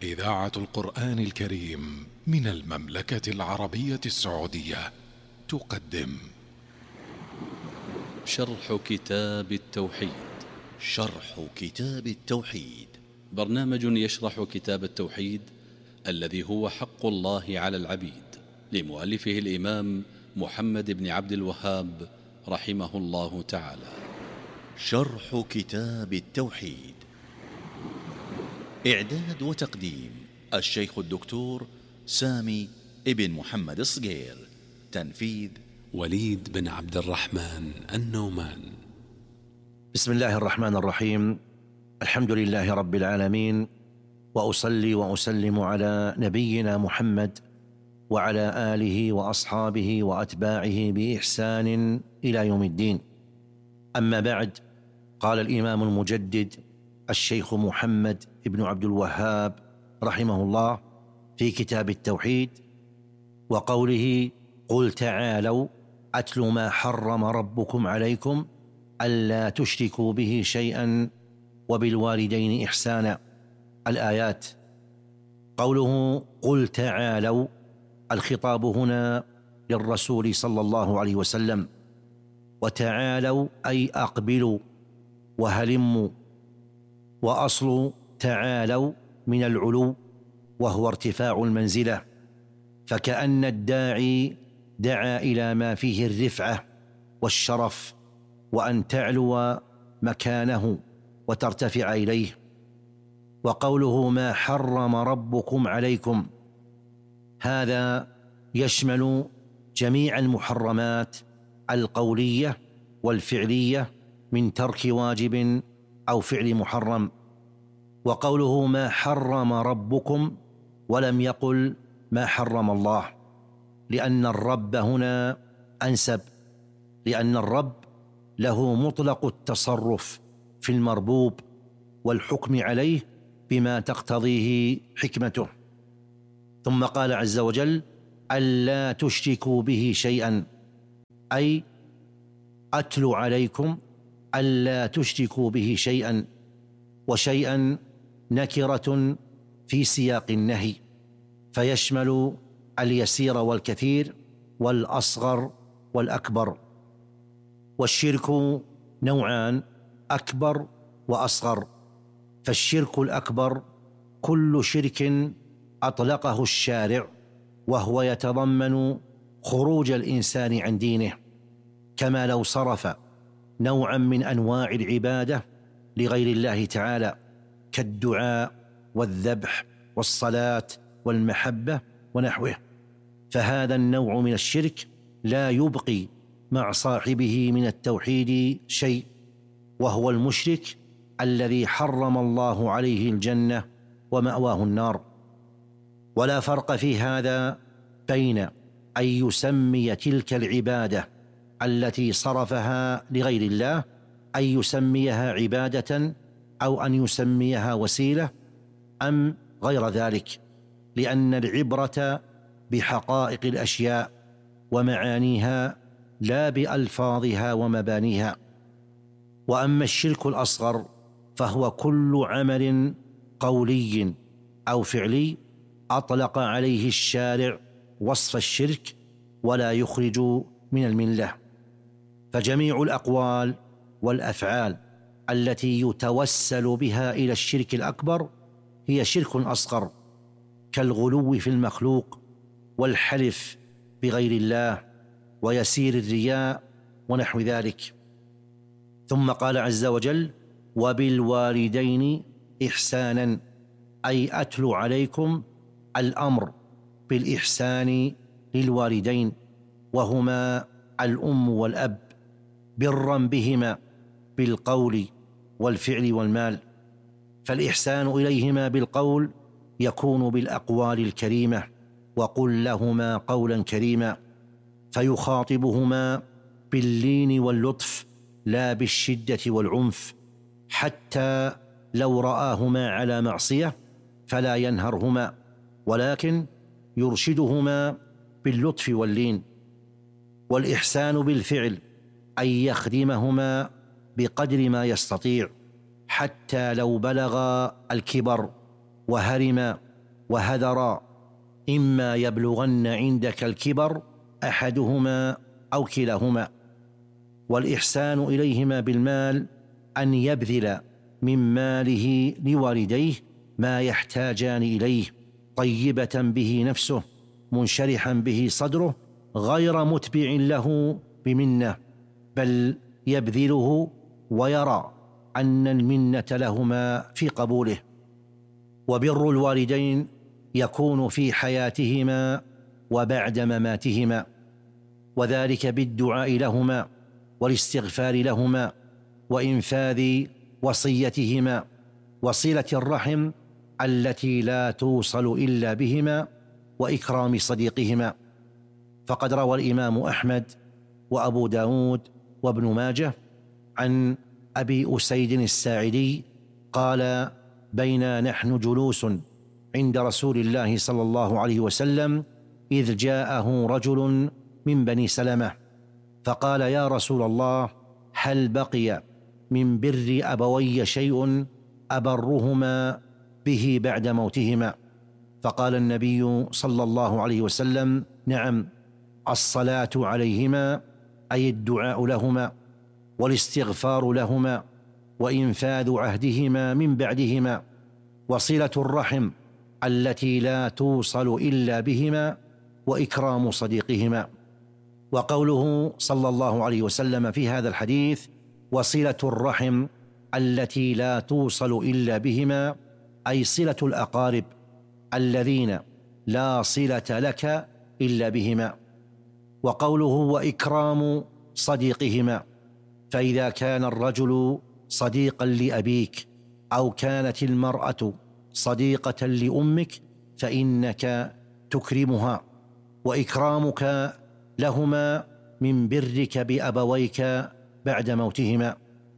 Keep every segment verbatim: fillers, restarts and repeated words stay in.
إذاعة القرآن الكريم من المملكة العربية السعودية تقدم شرح كتاب التوحيد. شرح كتاب التوحيد برنامج يشرح كتاب التوحيد الذي هو حق الله على العبيد، لمؤلفه الإمام محمد بن عبد الوهاب رحمه الله تعالى. شرح كتاب التوحيد، إعداد وتقديم الشيخ الدكتور سامي ابن محمد الصقير، تنفيذ وليد بن عبد الرحمن النومان. بسم الله الرحمن الرحيم. الحمد لله رب العالمين، وأصلي وأسلم على نبينا محمد وعلى آله وأصحابه وأتباعه بإحسان إلى يوم الدين. أما بعد، قال الإمام المجدد الشيخ محمد بن عبد الوهاب رحمه الله في كتاب التوحيد وقوله: قل تعالوا أتل ما حرم ربكم عليكم ألا تشركوا به شيئا وبالوالدين إحسانا. الآيات. قوله قل تعالوا، الخطاب هنا للرسول صلى الله عليه وسلم، وتعالوا أي أقبلوا وهلموا، وأصل تعالوا من العلو وهو ارتفاع المنزلة، فكأن الداعي دعا إلى ما فيه الرفعة والشرف، وأن تعلو مكانه وترتفع إليه. وقوله ما حرم ربكم عليكم، هذا يشمل جميع المحرمات القولية والفعلية من ترك واجب أو فعل محرم. وقوله ما حرم ربكم ولم يقل ما حرم الله، لأن الرب هنا أنسب، لأن الرب له مطلق التصرف في المربوب والحكم عليه بما تقتضيه حكمته. ثم قال عز وجل: ألا تشركوا به شيئا، أي أتلو عليكم ألا تشركوا به شيئا، وشيئا نكرة في سياق النهي، فيشمل اليسير والكثير والأصغر والأكبر. والشرك نوعان: أكبر وأصغر. فالشرك الأكبر كل شرك أطلقه الشارع وهو يتضمن خروج الإنسان عن دينه، كما لو صرف نوعا من أنواع العبادة لغير الله تعالى، كالدعاء والذبح والصلاة والمحبة ونحوه، فهذا النوع من الشرك لا يبقي مع صاحبه من التوحيد شيء، وهو المشرك الذي حرم الله عليه الجنة ومأواه النار. ولا فرق في هذا بين أن يسمي تلك العبادة التي صرفها لغير الله أن يسميها عبادة أو أن يسميها وسيلة أم غير ذلك، لأن العبرة بحقائق الأشياء ومعانيها لا بألفاظها ومبانيها. وأما الشرك الأصغر فهو كل عمل قولي أو فعلي أطلق عليه الشارع وصف الشرك ولا يخرج من الملة. فجميع الأقوال والأفعال التي يتوسل بها إلى الشرك الأكبر هي شرك أصغر، كالغلو في المخلوق والحلف بغير الله ويسير الرياء ونحو ذلك. ثم قال عز وجل: وبالوالدين إحسانا، أي أتلو عليكم الأمر بالإحسان للوالدين، وهما الأم والأب، برا بهما بالقول والفعل والمال. فالإحسان إليهما بالقول يكون بالأقوال الكريمة، وقل لهما قولا كريما، فيخاطبهما باللين واللطف لا بالشدة والعنف، حتى لو رآهما على معصية فلا ينهرهما، ولكن يرشدهما باللطف واللين. والإحسان بالفعل أن يخدمهما بقدر ما يستطيع، حتى لو بلغ الكبر وهرم وهذرا: إما يبلغن عندك الكبر أحدهما أو كلاهما. والإحسان إليهما بالمال أن يبذل من ماله لوالديه ما يحتاجان إليه، طيبة به نفسه منشرحا به صدره، غير متبع له بمنة، بل يبذله ويرى أن المنة لهما في قبوله. وبر الوالدين يكون في حياتهما وبعد مماتهما، وذلك بالدعاء لهما والاستغفار لهما وإنفاذ وصيتهما، وصلة الرحم التي لا توصل إلا بهما، وإكرام صديقهما. فقد روى الإمام أحمد وأبو داود وابن ماجه عن أبي أسيد الساعدي قال: بينا نحن جلوس عند رسول الله صلى الله عليه وسلم إذ جاءه رجل من بني سلمة فقال: يا رسول الله، هل بقي من بر أبوي شيء أبرهما به بعد موتهما؟ فقال النبي صلى الله عليه وسلم: نعم، الصلاة عليهما، أي الدعاء لهما والاستغفار لهما وإنفاذ عهدهما من بعدهما، وصلة الرحم التي لا توصل إلا بهما، وإكرام صديقهما. وقوله صلى الله عليه وسلم في هذا الحديث: وصلة الرحم التي لا توصل إلا بهما، أي صلة الأقارب الذين لا صلة لك إلا بهما. وقوله: وإكرام صديقهما، فإذا كان الرجل صديقا لأبيك أو كانت المرأة صديقة لأمك فإنك تكرمها، وإكرامك لهما من برك بأبويك بعد موتهما.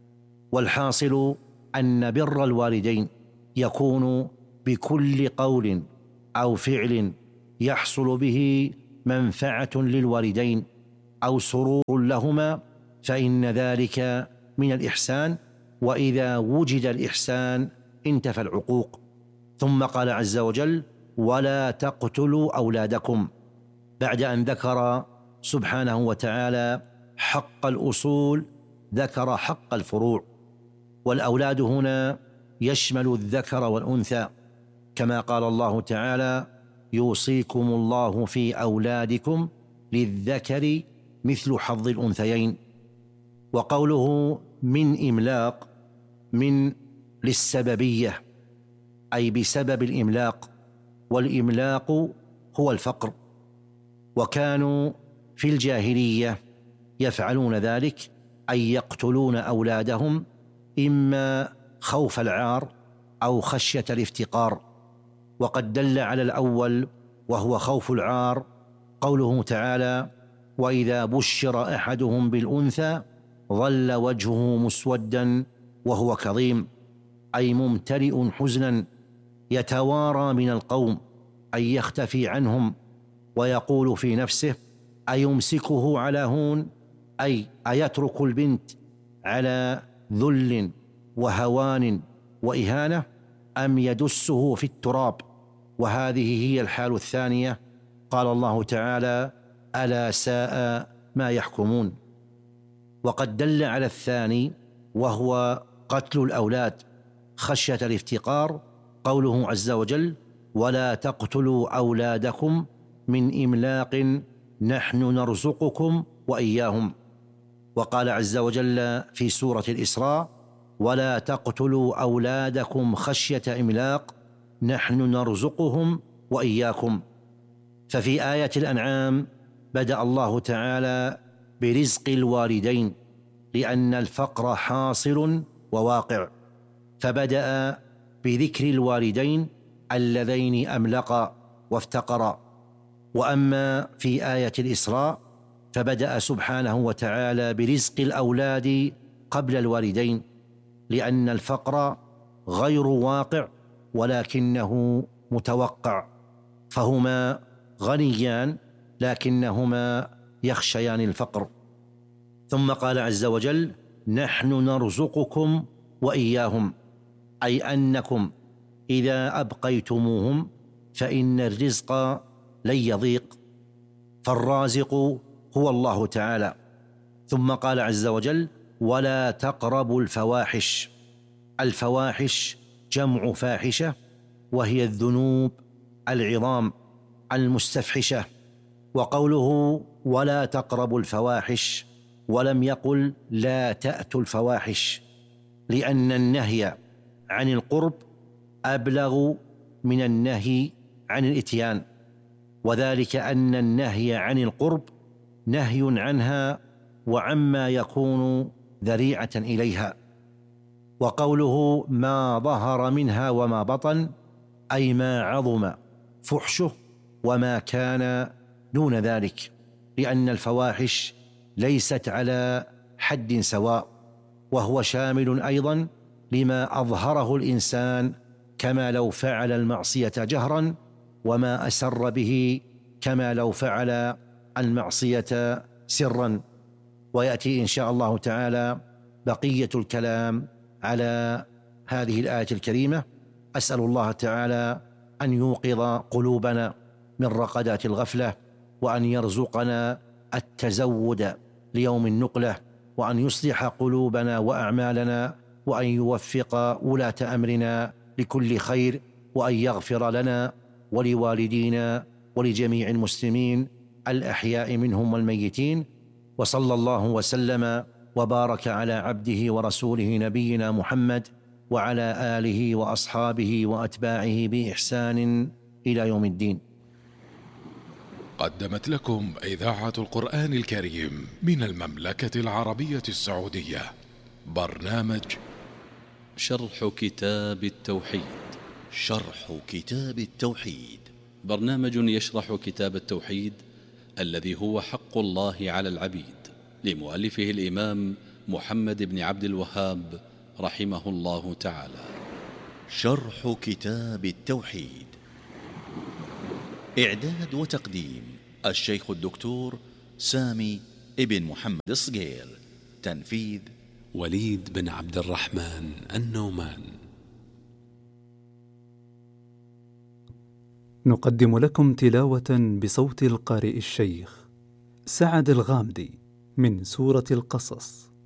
والحاصل أن بر الوالدين يكون بكل قول أو فعل يحصل به منفعة للوالدين أو سرور لهما، فإن ذلك من الإحسان، وإذا وجد الإحسان انتفى العقوق. ثم قال عز وجل: ولا تقتلوا أولادكم، بعد أن ذكر سبحانه وتعالى حق الأصول ذكر حق الفروع. والأولاد هنا يشمل الذكر والأنثى، كما قال الله تعالى: يوصيكم الله في أولادكم للذكر مثل حظ الأنثيين. وقوله من إملاق، من للسببية، أي بسبب الإملاق، والإملاق هو الفقر. وكانوا في الجاهلية يفعلون ذلك، أي يقتلون أولادهم إما خوف العار أو خشية الافتقار. وقد دل على الأول وهو خوف العار قوله تعالى: وإذا بشر أحدهم بالأنثى ظل وجهه مسودا وهو كظيم، أي ممتلئ حزنا، يتوارى من القوم، أي يختفي عنهم، ويقول في نفسه: أيمسكه على هون، أي أيترك البنت على ذل وهوان وإهانة، أم يدسه في التراب. وهذه هي الحال الثانية. قال الله تعالى: ألا ساء ما يحكمون. وقد دل على الثاني وهو قتل الأولاد خشية الافتقار قوله عز وجل: ولا تقتلوا أولادكم من إملاق نحن نرزقكم وإياهم. وقال عز وجل في سورة الإسراء: ولا تقتلوا أولادكم خشية إملاق نحن نرزقهم وإياكم. ففي آية الأنعام بدأ الله تعالى برزق الوالدين لأن الفقر حاصل وواقع، فبدأ بذكر الوالدين اللذين أملقا وافتقرا. وأما في آية الإسراء فبدأ سبحانه وتعالى برزق الأولاد قبل الوالدين، لأن الفقر غير واقع ولكنه متوقع، فهما غنيان لكنهما يخشيان الفقر. ثم قال عز وجل: نحن نرزقكم وإياهم، أي أنكم إذا أبقيتموهم فإن الرزق لن يضيق، فالرازق هو الله تعالى. ثم قال عز وجل: ولا تقربوا الفواحش. الفواحش جمع فاحشة، وهي الذنوب العظام المستفحشة. وقوله ولا تقربوا الفواحش ولم يقل لا تأتوا الفواحش، لأن النهي عن القرب أبلغ من النهي عن الإتيان، وذلك أن النهي عن القرب نهي عنها وعما يكون ذريعة إليها. وقوله ما ظهر منها وما بطن، أي ما عظم فحشه وما كان دون ذلك، لأن الفواحش ليست على حد سواء، وهو شامل أيضا لما أظهره الإنسان، كما لو فعل المعصية جهرا، وما أسر به كما لو فعل المعصية سرا. ويأتي إن شاء الله تعالى بقية الكلام على هذه الآية الكريمة. أسأل الله تعالى أن يوقظ قلوبنا من رقدات الغفلة، وأن يرزقنا التزود ليوم النقلة، وأن يصلح قلوبنا وأعمالنا، وأن يوفق ولاة أمرنا لكل خير، وأن يغفر لنا ولوالدينا ولجميع المسلمين الأحياء منهم والميتين. وصلى الله وسلم وبارك على عبده ورسوله نبينا محمد وعلى آله وأصحابه وأتباعه بإحسان إلى يوم الدين. قدمت لكم إذاعة القرآن الكريم من المملكة العربية السعودية برنامج شرح كتاب التوحيد. شرح كتاب التوحيد برنامج يشرح كتاب التوحيد الذي هو حق الله على العبيد، لمؤلفه الإمام محمد بن عبد الوهاب رحمه الله تعالى. شرح كتاب التوحيد، إعداد وتقديم الشيخ الدكتور سامي ابن محمد الصقير، تنفيذ وليد بن عبد الرحمن النومان. نقدم لكم تلاوة بصوت القارئ الشيخ سعد الغامدي من سورة القصص.